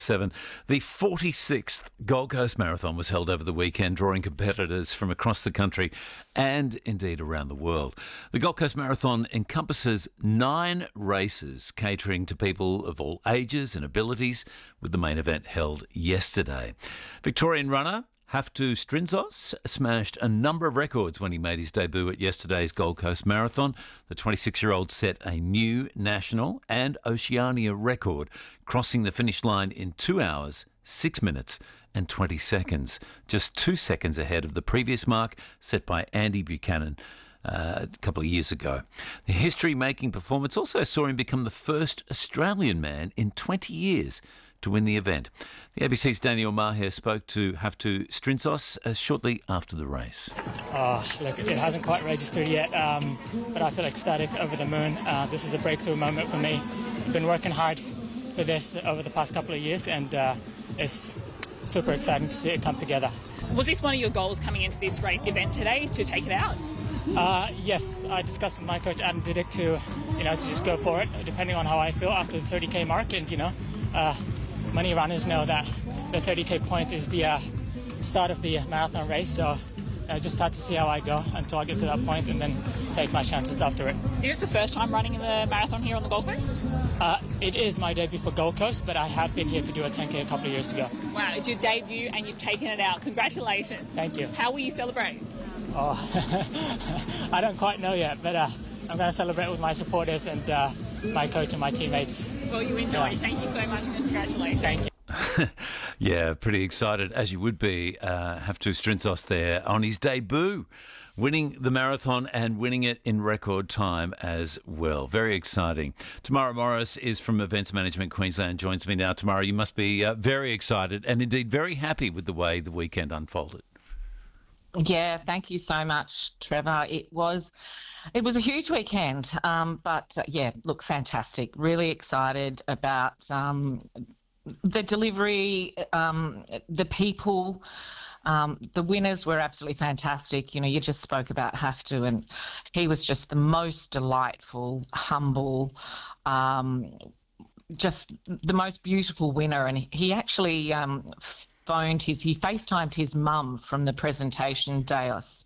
7. The 46th Gold Coast Marathon was held over the weekend, drawing competitors from across the country and indeed around the world. The Gold Coast Marathon encompasses 9 races, catering to people of all ages and abilities, with the main event held yesterday. Victorian runner Haftu Strinzos smashed a number of records when he made his debut at yesterday's Gold Coast Marathon. The 26-year-old set a new national and Oceania record, crossing the finish line in 2 hours, 6 minutes and 20 seconds, just 2 seconds ahead of the previous mark set by Andy Buchanan a couple of years ago. The history-making performance also saw him become the first Australian man in 20 years to win the event. The ABC's Daniel Maher spoke to Haftu Strinzos shortly after the race. Look, it hasn't quite registered yet, but I feel ecstatic, over the moon. This is a breakthrough moment for me. I've been working hard for this over the past couple of years, and it's super exciting to see it come together. Was this one of your goals coming into this event today, to take it out? Yes, I discussed with my coach Adam Didyk to just go for it, depending on how I feel after the 30k mark. And many runners know that the 30k point is the start of the marathon race, so I just had to see how I go until I get to that point, and then take my chances after it. Is this the first time running in the marathon here on the Gold Coast? It is my debut for Gold Coast, but I have been here to do a 10k a couple of years ago. Wow, it's your debut and you've taken it out. Congratulations. Thank you. How will you celebrate? I don't quite know yet, but I'm going to celebrate with my supporters and my coach and my teammates. Well, you enjoy. Yeah. Thank you so much, and congratulations. Thank you. Yeah, pretty excited, as you would be, Haftu Strinzos there on his debut, winning the marathon and winning it in record time as well. Very exciting. Tamara Morris is from Events Management Queensland, joins me now. Tamara, you must be very excited and indeed very happy with the way the weekend unfolded. Yeah, thank you so much, Trevor. It was a huge weekend, but look, fantastic. Really excited about the delivery, the people. The winners were absolutely fantastic. You just spoke about Haftu, and he was just the most delightful, humble, just the most beautiful winner. And he actually he FaceTimed his mum from the presentation dais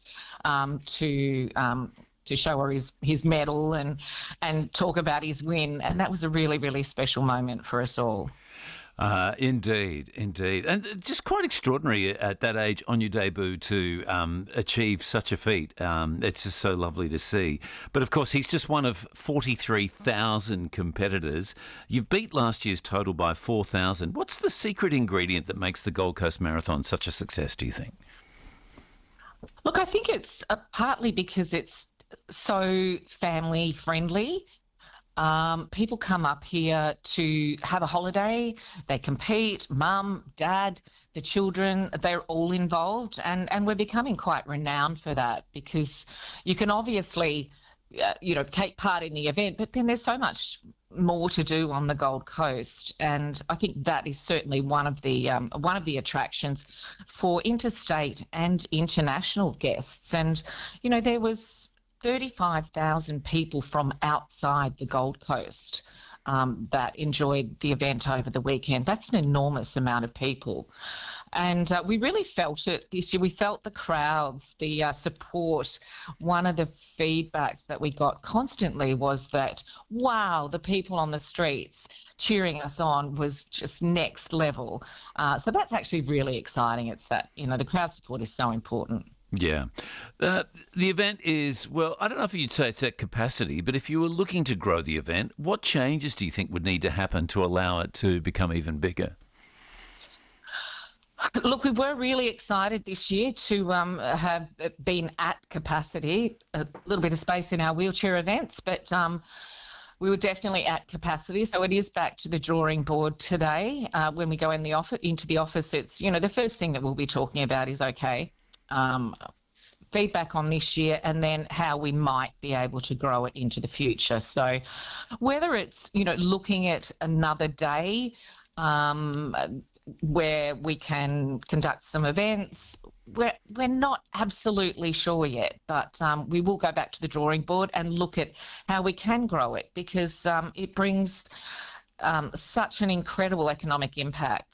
to show her his medal and talk about his win. And that was a really, really special moment for us all. Indeed. And just quite extraordinary at that age on your debut to achieve such a feat. It's just so lovely to see. But of course, he's just one of 43,000 competitors. You've beat last year's total by 4,000. What's the secret ingredient that makes the Gold Coast Marathon such a success, do you think? Look, I think it's partly because it's so family friendly. People come up here to have a holiday, they compete, mum, dad, the children, they're all involved, and we're becoming quite renowned for that, because you can obviously, take part in the event, but then there's so much more to do on the Gold Coast, and I think that is certainly one of the attractions for interstate and international guests. And there was 35,000 people from outside the Gold Coast that enjoyed the event over the weekend. That's an enormous amount of people. And we really felt it this year. We felt the crowds, the support. One of the feedbacks that we got constantly was that, wow, the people on the streets cheering us on was just next level. So that's actually really exciting. It's that, the crowd support is so important. Yeah. The event is, well, I don't know if you'd say it's at capacity, but if you were looking to grow the event, what changes do you think would need to happen to allow it to become even bigger? Look, we were really excited this year to have been at capacity, a little bit of space in our wheelchair events, but we were definitely at capacity. So it is back to the drawing board today. When we go into the office, it's, the first thing that we'll be talking about is, feedback on this year, and then how we might be able to grow it into the future. So whether it's, looking at another day where we can conduct some events, we're not absolutely sure yet, but we will go back to the drawing board and look at how we can grow it, because it brings such an incredible economic impact.